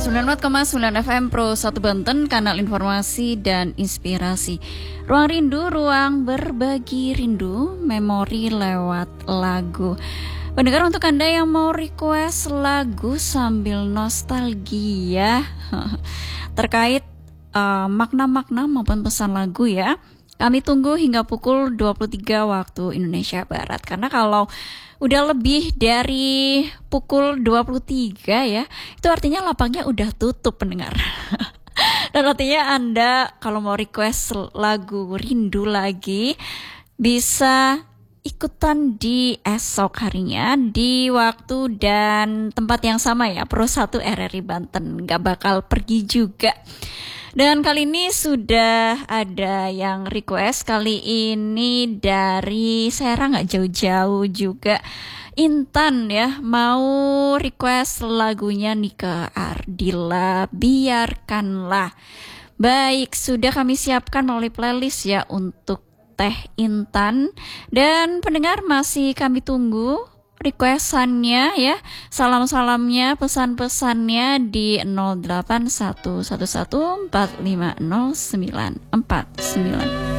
94,9 FM Pro 1 Banten, kanal informasi dan inspirasi. Ruang rindu, ruang berbagi rindu, memori lewat lagu. Pendengar, untuk Anda yang mau request lagu sambil nostalgia terkait makna-makna maupun pesan lagu ya, kami tunggu hingga pukul 23 waktu Indonesia Barat. Karena kalau udah lebih dari pukul 23 ya, itu artinya lapangnya udah tutup, pendengar. Dan artinya Anda kalau mau request lagu rindu lagi, bisa ikutan di esok harinya di waktu dan tempat yang sama ya, Pro 1 RRI Banten. Gak bakal pergi juga. Dan kali ini sudah ada yang request, kali ini dari Serang, gak jauh-jauh juga. Intan ya, mau request lagunya Nike Ardila, Biarkanlah. Baik, sudah kami siapkan melalui playlist ya untuk Teh Intan. Dan pendengar, masih kami tunggu requestannya ya, salam-salamnya, pesan-pesannya di 081114500949.